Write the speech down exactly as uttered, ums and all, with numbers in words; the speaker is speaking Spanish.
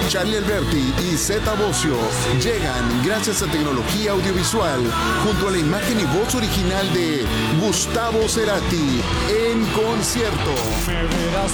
Charlie Alberti y Zeta Bocio llegan gracias a tecnología audiovisual junto a la imagen y voz original de Gustavo Cerati en concierto. Me verás